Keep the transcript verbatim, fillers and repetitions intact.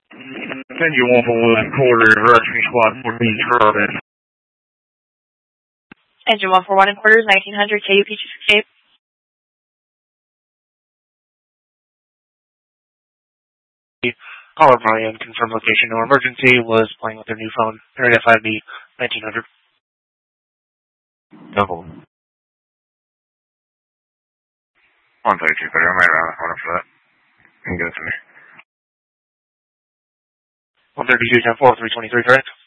Engine one for one quarter, rescue squad fourteen Charlotte. Engine one for one and quarters, nineteen hundred K U P two sixty-eight. Caller Brian, confirmed location, no emergency, was playing with their new phone, area five B, nineteen hundred. Double. one thirty-two, but I'm right around the corner for that. You can go to me. one thirty-two, ten four, three twenty-three, correct?